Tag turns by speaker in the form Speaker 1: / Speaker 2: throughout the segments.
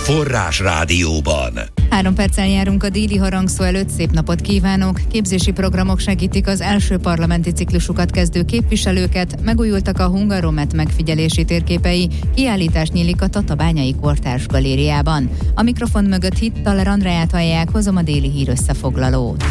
Speaker 1: Forrás Rádióban.
Speaker 2: 3 perccel járunk a déli harangszó előtt, szép napot kívánok! Képzési programok segítik az első parlamenti ciklusukat kezdő képviselőket, megújultak a Hungaromet megfigyelési térképei, kiállítás nyílik a Tatabányai Kortárs Galériában. A mikrofon mögött Hittaler Andreát hallják, hozom a déli hír összefoglalót.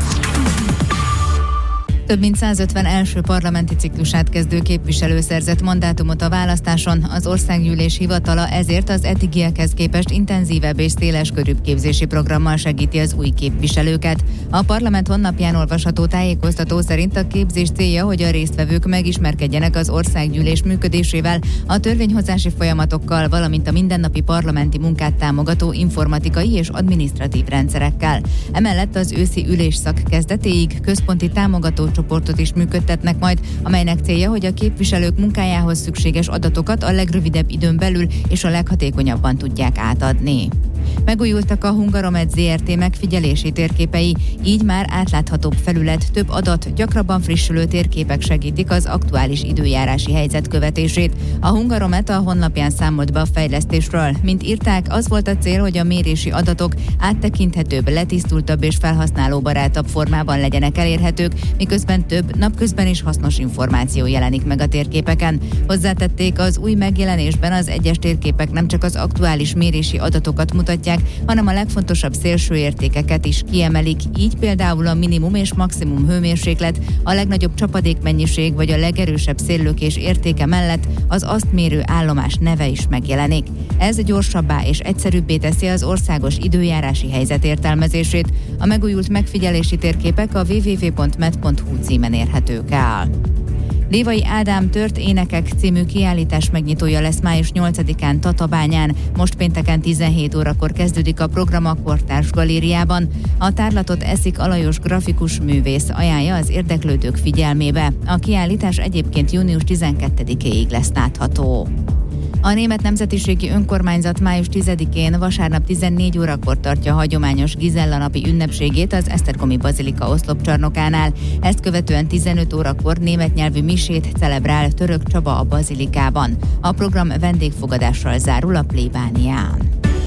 Speaker 2: Több mint 150 első parlamenti ciklusát kezdő képviselő szerzett mandátumot a választáson, az Országgyűlés hivatala ezért az eddigiekhez képest intenzívebb és széleskörűbb képzési programmal segíti az új képviselőket. A parlament honlapján olvasható tájékoztató szerint a képzés célja, hogy a résztvevők megismerkedjenek az Országgyűlés működésével, a törvényhozási folyamatokkal, valamint a mindennapi parlamenti munkát támogató informatikai és adminisztratív rendszerekkel. Emellett az őszi ülésszak kezdetéig központi támogató csoportot is működtetnek majd, amelynek célja, hogy a képviselők munkájához szükséges adatokat a legrövidebb időn belül és a leghatékonyabban tudják átadni. Megújultak a Hungaromet Zrt. Megfigyelési térképei, így már átláthatóbb felület, több adat, gyakrabban frissülő térképek segítik az aktuális időjárási helyzet követését. A Hungaromet a honlapján számolt be a fejlesztésről. Mint írták, az volt a cél, hogy a mérési adatok áttekinthetőbb, letisztultabb és felhasználóbarátabb formában legyenek elérhetők, miközben több, napközben is hasznos információ jelenik meg a térképeken. Hozzátették, az új megjelenésben az egyes térképek nem csak az aktuális mérési adatokat mutatják, hanem a legfontosabb szélső értékeket is kiemelik, így például a minimum és maximum hőmérséklet, a legnagyobb csapadékmennyiség vagy a legerősebb széllökés értéke mellett az azt mérő állomás neve is megjelenik. Ez gyorsabbá és egyszerűbbé teszi az országos időjárási helyzet értelmezését. A megújult megfigyelési térképek a www.met.hu címen érhetők el. Lévai Ádám Tört énekek című kiállítás megnyitója lesz május 8-án Tatabányán. Most pénteken 17 órakor kezdődik a program a Kortárs Galériában. A tárlatot Eszik Alajos grafikus művész ajánlja az érdeklődők figyelmébe. A kiállítás egyébként június 12-éig lesz látható. A Német Nemzetiségi Önkormányzat május 10-én vasárnap 14 órakor tartja a hagyományos Gizella napi ünnepségét az Esztergomi Bazilika oszlopcsarnokánál. Ezt követően 15 órakor német nyelvű misét celebrál Török Csaba a Bazilikában. A program vendégfogadással zárul a plébánián.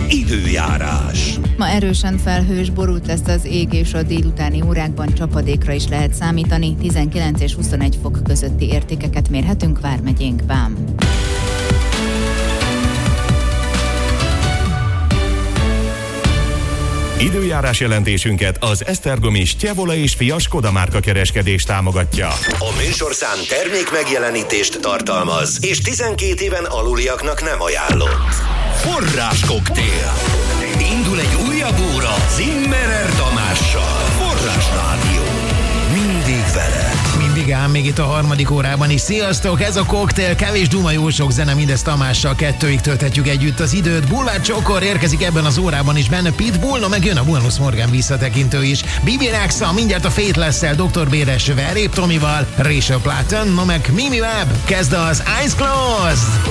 Speaker 1: Időjárás.
Speaker 2: Ma erősen felhős, borult lesz az ég, és a délutáni órákban csapadékra is lehet számítani. 19 és 21 fok közötti értékeket mérhetünk vármegyénkben.
Speaker 3: Időjárás jelentésünket az esztergomi Stjevola és Fia Skoda márka kereskedés támogatja.
Speaker 1: A műsorszám termék megjelenítést tartalmaz, és 12 éven aluliaknak nem ajánlott. Forrás koktél. Indul egy újabb óra Zimmerer Tamással. Forrás Rádió. Mindig veled.
Speaker 4: Mindig ám, még itt a harmadik órában is. Sziasztok, ez a koktél, kevés duma, jó sok zene, mindezt Tamással 2-ig tölthetjük együtt az időt. Bullard Csokor érkezik ebben az órában is, benne Pitbull, no meg jön a Bonus Morgan visszatekintő is. Bibi Rexha, mindjárt a Faithless-szel, Dr. Béres, Verép Tomival, Rachel Platten, no meg Mimi Webb, kezd az Eyes Closed!